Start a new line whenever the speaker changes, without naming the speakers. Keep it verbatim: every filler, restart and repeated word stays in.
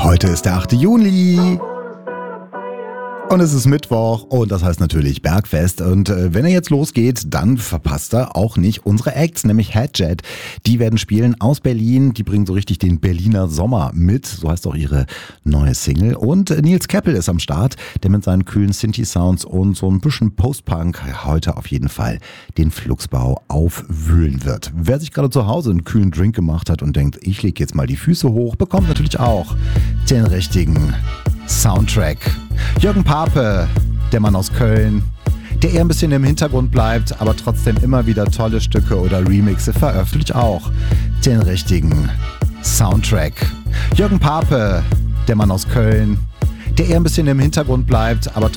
Heute ist der achte Juli. Und es ist Mittwoch und das heißt natürlich Bergfest. Und äh, wenn er jetzt losgeht, dann verpasst er auch nicht unsere Acts, nämlich Hatjet. Die werden spielen aus Berlin. Die bringen so richtig den Berliner Sommer mit. So heißt auch ihre neue Single. Und äh, Nils Keppel ist am Start, der mit seinen kühlen Synthi-Sounds und so ein bisschen Post-Punk heute auf jeden Fall den Flugsbau aufwühlen wird. Wer sich gerade zu Hause einen kühlen Drink gemacht hat und denkt, ich lege jetzt mal die Füße hoch, bekommt natürlich auch den richtigen Soundtrack. Jürgen Pape, der Mann aus Köln, der eher ein bisschen im Hintergrund bleibt, aber trotzdem immer wieder tolle Stücke oder Remixe veröffentlicht, auch den richtigen Soundtrack. Jürgen Pape, der Mann aus Köln, der eher ein bisschen im Hintergrund bleibt, aber